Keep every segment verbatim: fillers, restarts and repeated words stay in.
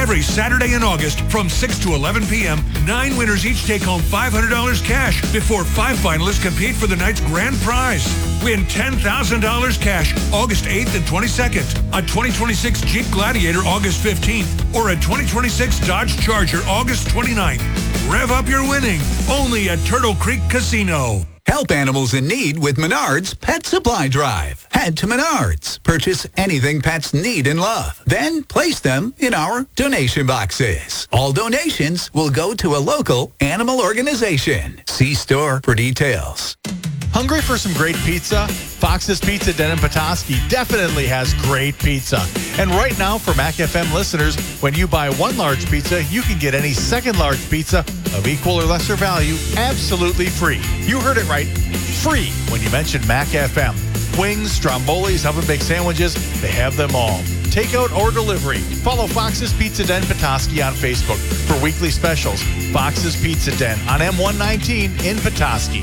Every Saturday in August from six to eleven p.m., nine winners each take home five hundred dollars cash before five finalists compete for the night's grand prize. Win ten thousand dollars cash August eighth and twenty-second, a twenty twenty-six Jeep Gladiator August fifteenth, or a twenty twenty-six Dodge Charger August twenty-ninth. Rev up your winning, only at Turtle Creek Casino. Help animals in need with Menards Pet Supply Drive. Head to Menards. Purchase anything pets need and love. Then place them in our donation boxes. All donations will go to a local animal organization. See store for details. Hungry for some great pizza? Fox's Pizza Den in Petoskey definitely has great pizza. And right now, for Mac F M listeners, when you buy one large pizza, you can get any second large pizza of equal or lesser value absolutely free. You heard it right. Free when you mention Mac F M. Wings, strombolis, oven-baked sandwiches, they have them all. Takeout or delivery. Follow Fox's Pizza Den Petoskey on Facebook for weekly specials. Fox's Pizza Den on M one nineteen in Petoskey.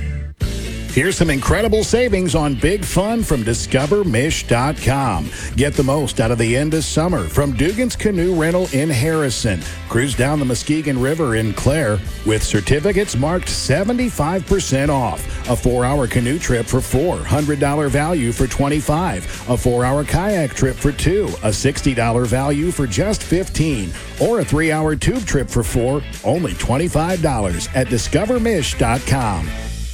Here's some incredible savings on Big Fun from Discover Mish dot com. Get the most out of the end of summer from Dugan's Canoe Rental in Harrison. Cruise down the Muskegon River in Clare with certificates marked seventy-five percent off. A four-hour canoe trip for four, one hundred dollars value for twenty-five dollars. A four-hour kayak trip for two, a sixty dollars value for just fifteen dollars. Or a three-hour tube trip for four, only twenty-five dollars at Discover Mish dot com.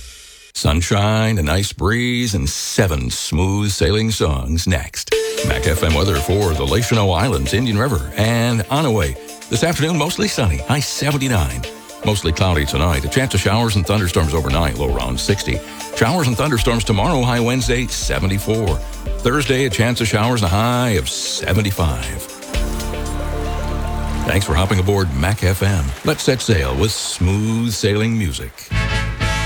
Sunshine, a nice breeze, and seven smooth sailing songs next. Mac F M weather for the Lachino Islands, Indian River, and Onaway. This afternoon, mostly sunny, high seventy-nine. Mostly cloudy tonight. A chance of showers and thunderstorms overnight, low around sixty. Showers and thunderstorms tomorrow, high Wednesday, seventy-four. Thursday, a chance of showers and a high of seventy-five. Thanks for hopping aboard Mac F M. Let's set sail with smooth sailing music.